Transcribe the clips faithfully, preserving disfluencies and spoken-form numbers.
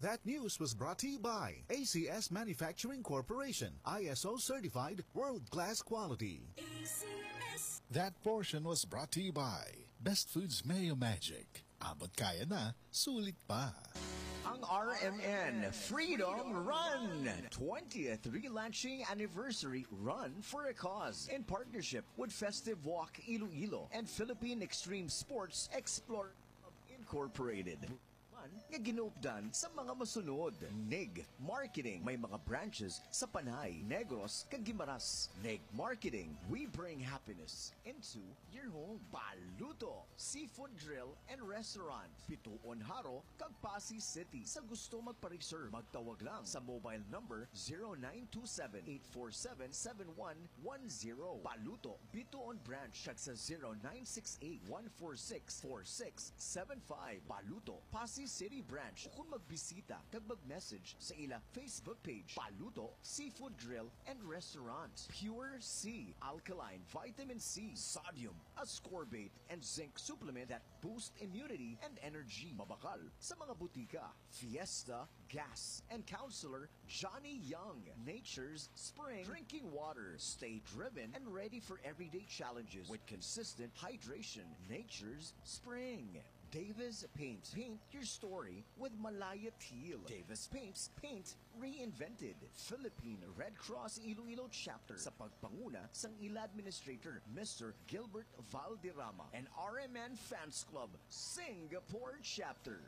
That news was brought to you by A C S Manufacturing Corporation, I S O certified world-class quality. A C S. That portion was brought to you by Best Foods Mayo Magic. Abot kaya na, sulit pa. Ang R M N Freedom Run twentieth relaunching anniversary run for a cause in partnership with Festive Walk Iloilo and Philippine Extreme Sports Explore Incorporated. Nga ginupdan sa mga masunod. N E G Marketing, may mga branches sa Panay, Negros, kag Guimaras. N E G Marketing, we bring happiness into your home. Paluto, Seafood Grill and Restaurant, Pituon Haro, kag Pasig City. Sa gusto magpa-reserve, magtawag lang sa mobile number zero nine two seven, eight four seven, seven one one zero. Paluto, Pituon Branch, kag sa zero nine six eight, one four six, four six seven five. Paluto, Pasig City Branch. Kung magbisita, kag mag-message sa ila Facebook page, Paluto, Seafood Grill and Restaurant. Pure C, alkaline, vitamin C, sodium, ascorbate, and zinc supplement that boost immunity and energy. Mabakal sa mga butika. Fiesta, Gas, and Counselor Johnny Young. Nature's Spring Drinking Water. Stay driven and ready for everyday challenges with consistent hydration. Nature's Spring. Davis Paints. Paint your story with Malaya Teal. Davis Paints. Paint reinvented. Philippine Red Cross Iloilo Chapter sa pagpanguna sang ila Administrator Mister Gilbert Valderrama and R M N Fans Club Singapore Chapter.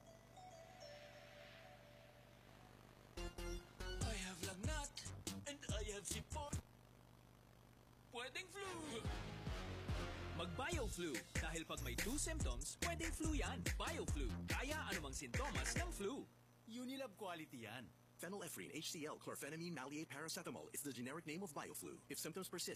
I have lagnat and I have sipon. Pwedeng flu. Mag-BioFlu. Dahil pag may flu symptoms, pwedeng flu yan. BioFlu. Kaya anumang sintomas ng flu. Unilab quality yan. Phenylephrine, H C L, chlorphenamine, maleate, paracetamol is the generic name of BioFlu. If symptoms persist,